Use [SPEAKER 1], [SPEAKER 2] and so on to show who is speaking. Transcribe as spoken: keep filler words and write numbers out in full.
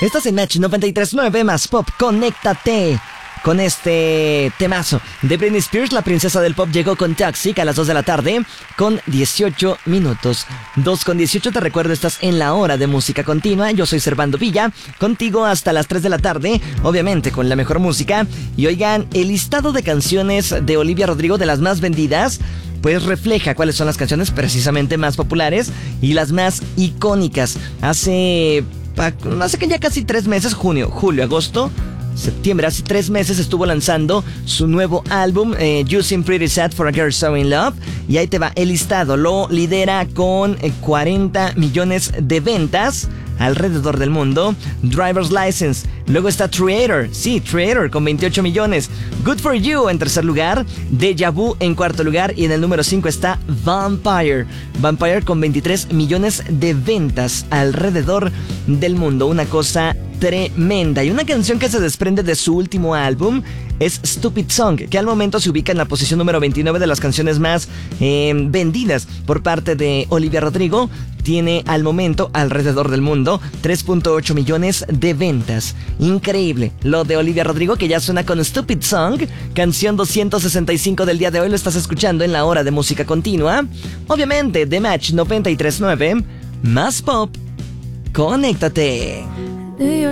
[SPEAKER 1] Estás en Match noventa y tres punto nueve más Pop. Conéctate con este temazo de Britney Spears. La princesa del pop llegó con Toxic a las dos de la tarde con dieciocho minutos. dos con dieciocho, te recuerdo, estás en la hora de música continua. Yo soy Servando Villa, contigo hasta las tres de la tarde, obviamente con la mejor música. Y oigan, el listado de canciones de Olivia Rodrigo, de las más vendidas, pues refleja cuáles son las canciones precisamente más populares y las más icónicas. Hace, hace que ya casi tres meses, junio, julio, agosto, septiembre, hace tres meses estuvo lanzando su nuevo álbum, eh, You Seem Pretty Sad for a Girl So In Love. Y ahí te va el listado. Lo lidera con eh, cuarenta millones de ventas alrededor del mundo. Driver's License. Luego está Creator. Sí, Creator con veintiocho millones. Good For You en tercer lugar. Deja Vu en cuarto lugar. Y en el número cinco está Vampire. Vampire con veintitrés millones de ventas alrededor del mundo. Una cosa tremenda. Y una canción que se desprende de su último álbum es Stupid Song, que al momento se ubica en la posición número veintinueve de las canciones más eh, vendidas por parte de Olivia Rodrigo. Tiene al momento alrededor del mundo tres punto ocho millones de ventas. Increíble lo de Olivia Rodrigo, que ya suena con Stupid Song, canción doscientos sesenta y cinco del día de hoy. Lo estás escuchando en la hora de música continua, obviamente de Match noventa y tres punto nueve más Pop. Conéctate.